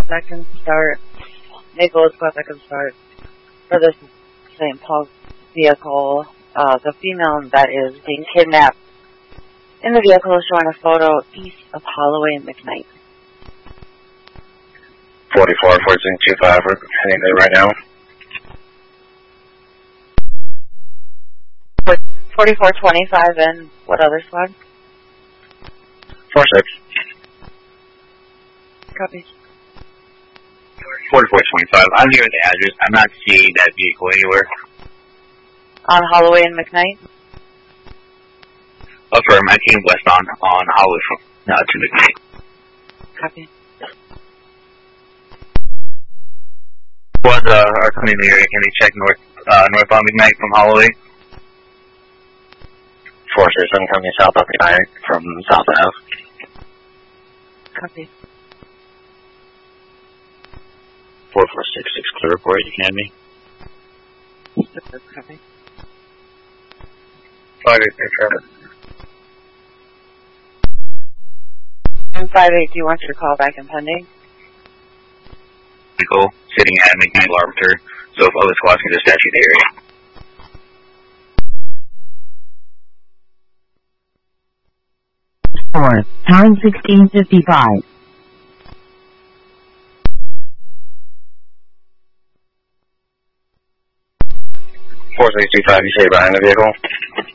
that can start. Maple is what that can start for this St. Paul vehicle. The female that is being kidnapped in the vehicle is showing a photo east of Holloway and McKnight. 44, 1425, we're heading there right now. 4425 and what other squad? 46. Copy. 4425. I'm here with the address. I'm not seeing that vehicle anywhere. On Holloway and McKnight? Affirm. I came westbound on Holloway from to McKnight. Copy. Was are coming in the area? Can they check northbound McKnight from Holloway? 437 coming south of McKnight from South Ave. Copy. 4466 clear report. You can have me. Copy. 583 Trevor. 58, do you want your call back and pending? Vehicle sitting at McKnight Arbiter, so if other squads can dispatch you the area. Time 16:55. 4625, you say behind the vehicle?